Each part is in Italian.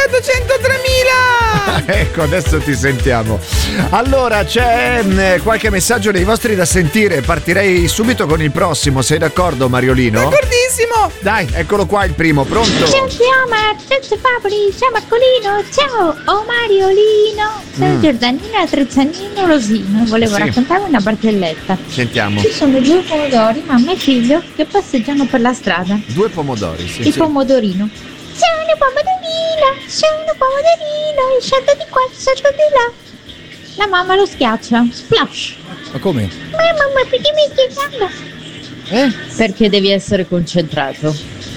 103.000. Ecco, adesso ti sentiamo. Allora, c'è qualche messaggio dei vostri da sentire. Partirei subito con il prossimo. Sei d'accordo, Mariolino? D'accordissimo. Dai, eccolo qua il primo, pronto? Ciao Marzio Fabri, ciao Marcolino, ciao Mariolino, sono Giordanina Trezzanino Rosino. Volevo raccontare una barzelletta. Sentiamo. Ci sono due pomodori, mamma e figlio, che passeggiano per la strada. Due pomodori, sì. Il pomodorino. Sono pomodorino, salto di qua, salto di là. La mamma lo schiaccia, splash. Ma come? Mamma, perché mi stai chiamando? Perché devi essere concentrato.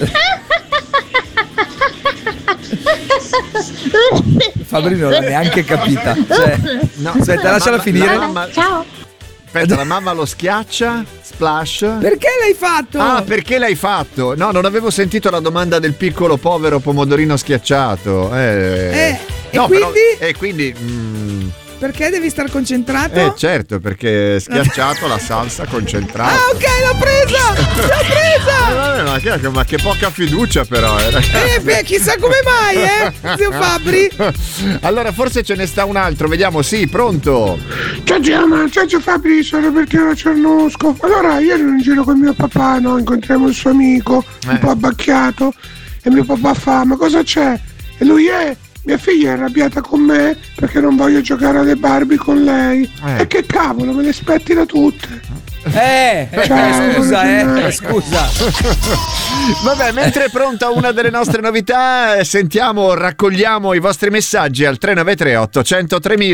Fabri non l'ha neanche capita. Cioè, No, aspetta, lasciala finire. Ciao. Aspetta, la mamma lo schiaccia, splash. Perché l'hai fatto? Ah, perché l'hai fatto? No, non avevo sentito la domanda del piccolo povero pomodorino schiacciato. E No, quindi? Quindi Perché devi star concentrato? certo, perché schiacciato la salsa concentrata. Ah, ok, l'ho presa! Ma che poca fiducia però. Chissà come mai, zio Fabri. Allora, forse ce ne sta un altro, vediamo, sì, pronto. Ciao zio Fabri, sono Robertino Cernusco. Allora, ieri ero in giro con mio papà, no? Incontriamo il suo amico, un po' abbacchiato, e mio papà fa, ma cosa c'è? E lui mia figlia è arrabbiata con me perché non voglio giocare alle Barbie con lei. E che cavolo, me le spettino tutte. Scusa. Vabbè, mentre è pronta una delle nostre novità, raccogliamo i vostri messaggi al 3938 103.000.